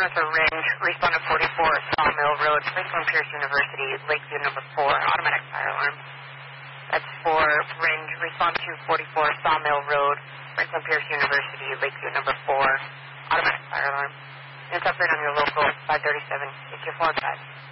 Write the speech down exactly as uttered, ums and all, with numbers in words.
Plymouth or Ringe, respond to forty-four Sawmill Road, Franklin Pierce University, Lakeview number four, automatic fire alarm. That's for Ringe, respond to forty-four Sawmill Road, Franklin Pierce University, Lakeview number four, automatic fire alarm. And it's operated on your local five thirty-seven. It's your phone side.